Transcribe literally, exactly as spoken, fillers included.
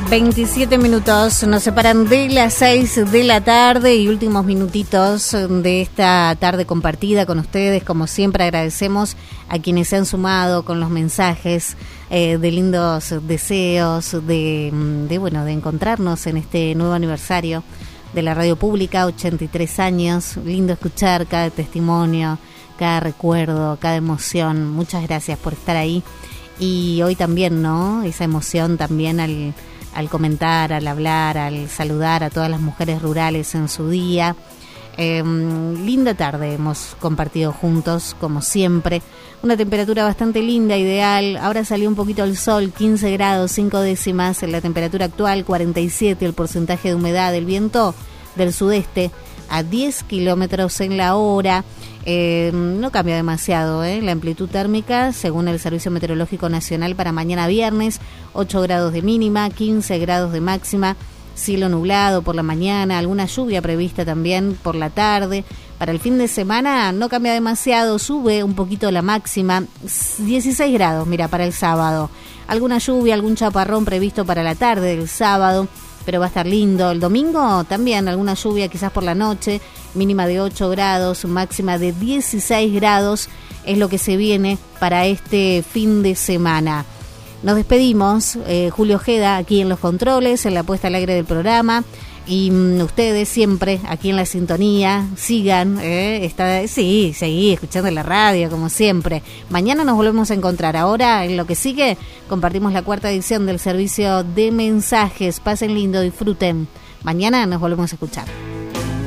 veintisiete minutos nos separan de las seis de la tarde y últimos minutitos de esta tarde compartida con ustedes. Como siempre, agradecemos a quienes se han sumado con los mensajes eh, de lindos deseos de, de, bueno, de encontrarnos en este nuevo aniversario de la radio pública, ochenta y tres años. Lindo escuchar cada testimonio, cada recuerdo, cada emoción. Muchas gracias por estar ahí. Y hoy también, ¿no? Esa emoción también al, al comentar, al hablar, al saludar a todas las mujeres rurales en su día. Eh, linda tarde hemos compartido juntos, como siempre. Una temperatura bastante linda, ideal. Ahora salió un poquito el sol, quince grados, cinco décimas en la temperatura actual, cuarenta y siete el porcentaje de humedad, el viento del sudeste a diez kilómetros en la hora. Eh, no cambia demasiado ¿eh? la amplitud térmica según el Servicio Meteorológico Nacional para mañana viernes, ocho grados de mínima, quince grados de máxima, cielo nublado por la mañana, alguna lluvia prevista también por la tarde. Para el fin de semana no cambia demasiado, sube un poquito la máxima, dieciséis grados, mira, para el sábado. Alguna lluvia, algún chaparrón previsto para la tarde del sábado, pero va a estar lindo. El domingo también alguna lluvia quizás por la noche, mínima de ocho grados, máxima de dieciséis grados, es lo que se viene para este fin de semana. Nos despedimos, eh, Julio Ojeda aquí en los controles, en la puesta al aire del programa, y um, ustedes siempre aquí en la sintonía, sigan, eh, está, sí, seguí escuchando la radio como siempre. Mañana nos volvemos a encontrar. Ahora, en lo que sigue, compartimos la cuarta edición del servicio de mensajes. Pasen lindo, disfruten. Mañana nos volvemos a escuchar.